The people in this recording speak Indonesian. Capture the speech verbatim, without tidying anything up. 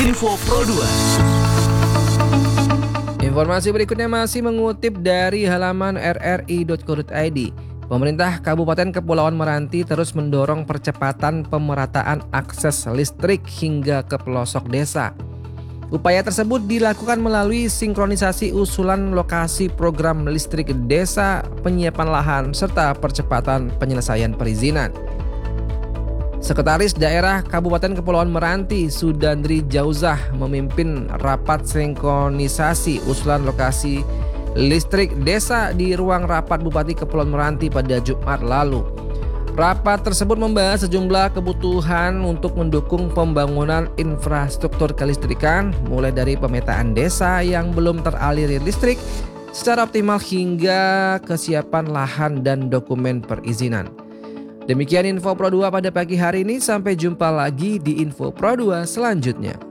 Info Pro dua. Informasi berikutnya masih mengutip dari halaman r r i dot co dot i d. Pemerintah Kabupaten Kepulauan Meranti terus mendorong percepatan pemerataan akses listrik hingga ke pelosok desa. Upaya tersebut dilakukan melalui sinkronisasi usulan lokasi program listrik desa, penyiapan lahan, serta percepatan penyelesaian perizinan. Sekretaris Daerah Kabupaten Kepulauan Meranti, Sudandri Jauzah, memimpin rapat sinkronisasi usulan lokasi listrik desa di ruang rapat Bupati Kepulauan Meranti pada Jumat lalu. Rapat tersebut membahas sejumlah kebutuhan untuk mendukung pembangunan infrastruktur kelistrikan, mulai dari pemetaan desa yang belum teraliri listrik secara optimal hingga kesiapan lahan dan dokumen perizinan. Demikian Info Pro dua pada pagi hari ini, sampai jumpa lagi di Info Pro dua selanjutnya.